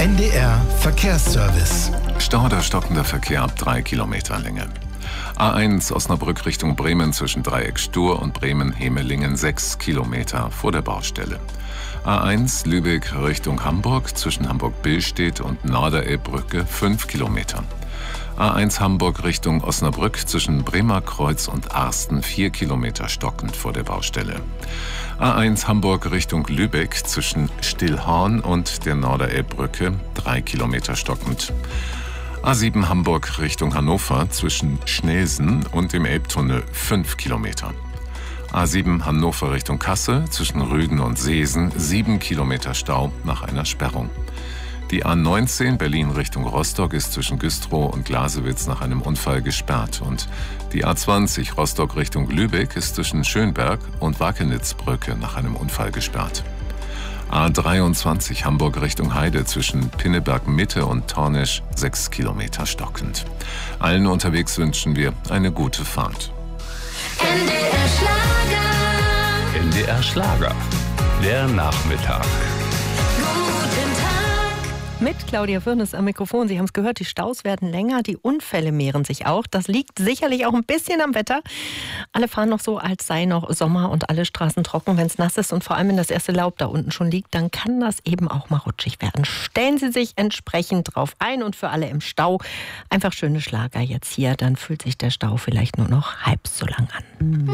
NDR Verkehrsservice. Stau oder stockender Verkehr ab 3 Kilometer Länge. A1 Osnabrück Richtung Bremen zwischen Dreieck Stur und Bremen-Hemelingen 6 Kilometer vor der Baustelle. A1 Lübeck Richtung Hamburg zwischen Hamburg-Billstedt und Norderelbbrücke 5 Kilometer. A1 Hamburg Richtung Osnabrück zwischen Bremer Kreuz und Arsten 4 Kilometer stockend vor der Baustelle. A1 Hamburg Richtung Lübeck zwischen Stillhorn und der Norderelbbrücke 3 Kilometer stockend. A7 Hamburg Richtung Hannover zwischen Schnelsen und dem Elbtunnel 5 Kilometer. A7 Hannover Richtung Kassel zwischen Rüden und Seesen 7 Kilometer Stau nach einer Sperrung. Die A19 Berlin Richtung Rostock ist zwischen Güstrow und Glasewitz nach einem Unfall gesperrt und die A20 Rostock Richtung Lübeck ist zwischen Schönberg und Wakenitzbrücke nach einem Unfall gesperrt. A23 Hamburg Richtung Heide zwischen Pinneberg Mitte und Tornisch 6 Kilometer stockend. Allen unterwegs wünschen wir eine gute Fahrt. NDR Schlager. NDR Schlager. Der Nachmittag. Guten Tag. Mit Claudia Fürnes am Mikrofon. Sie haben es gehört, die Staus werden länger, die Unfälle mehren sich auch. Das liegt sicherlich auch ein bisschen am Wetter. Alle fahren noch so, als sei noch Sommer und alle Straßen trocken. Wenn es nass ist und vor allem wenn das erste Laub da unten schon liegt, dann kann das eben auch mal rutschig werden. Stellen Sie sich entsprechend drauf ein und für alle im Stau einfach schöne Schlager jetzt hier. Dann fühlt sich der Stau vielleicht nur noch halb so lang an.